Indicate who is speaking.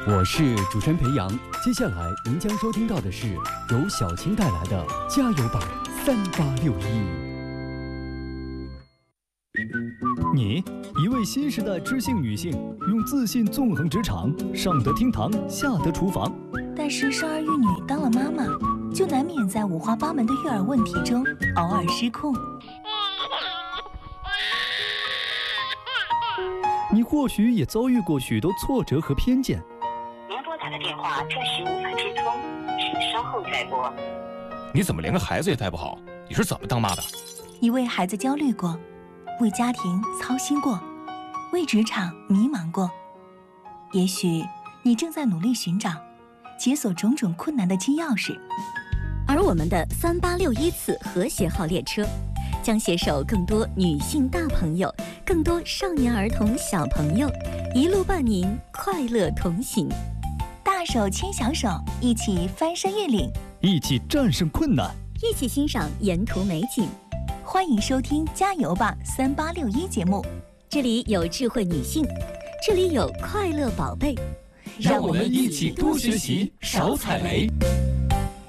Speaker 1: 我是主持人裴阳，接下来您将收听到的是由小青带来的加油吧3861。你，一位新时代知性女性，用自信纵横职场，上得厅堂，下得厨房。
Speaker 2: 但是生儿育女当了妈妈，就难免在五花八门的育儿问题中偶尔失控。
Speaker 1: 你或许也遭遇过许多挫折和偏见。
Speaker 3: 您拨打的电话暂时无法接通，请稍后再拨。
Speaker 4: 你怎么连个孩子也带不好？你是怎么当妈的？
Speaker 2: 你为孩子焦虑过，为家庭操心过，为职场迷茫过。也许你正在努力寻找解锁种种困难的金钥匙。
Speaker 5: 而我们的3861次和谐号列车将携手更多女性大朋友，更多少年儿童小朋友，一路伴您快乐同行。
Speaker 2: 大手牵小手，一起翻山越岭，
Speaker 1: 一起战胜困难，
Speaker 5: 一起欣赏沿途美景。
Speaker 2: 欢迎收听加油吧3861节目，
Speaker 5: 这里有智慧女性，这里有快乐宝贝，
Speaker 6: 让我们一起多学习，少踩雷。